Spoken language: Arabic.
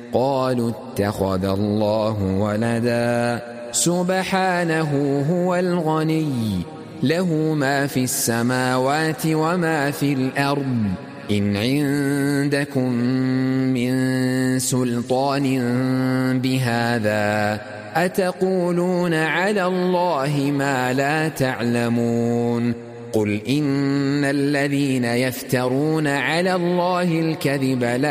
قالوا اتخذ الله ولدا سبحانه هو الغني له ما في السماوات وما في الأرض إن عندكم من سلطان بهذا أتقولون على الله ما لا تعلمون قل إن الذين يفترون على الله الكذب لا